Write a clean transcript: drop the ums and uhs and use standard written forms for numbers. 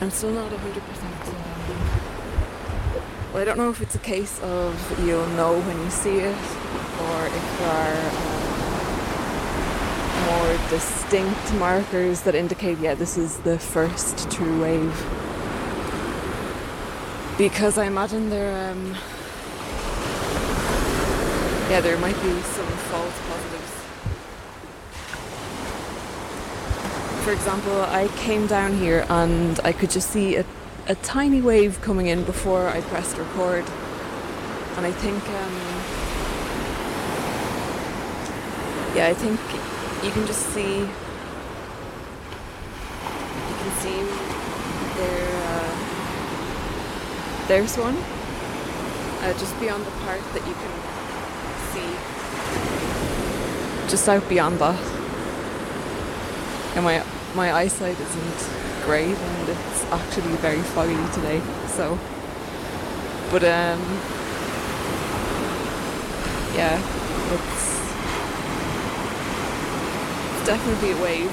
I'm still not 100%. Well, I don't know if it's a case of you'll know when you see it, or if there are more distinct markers that indicate, yeah, this is the first true wave. Because I imagine there might be some false positives. For example, I came down here and I could just see a tiny wave coming in before I pressed record, and I think you can just see there's one just beyond the part that you can see, just out beyond that. And my eyesight isn't great, and it's actually very foggy today, so but yeah, it's definitely a wave.